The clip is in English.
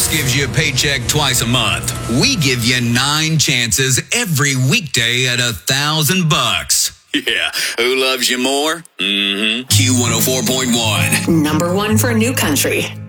X gives you a paycheck twice a month. We give you 9 chances every weekday at $1,000. Yeah, who loves you more? Q104.1. Number 1 for New Country.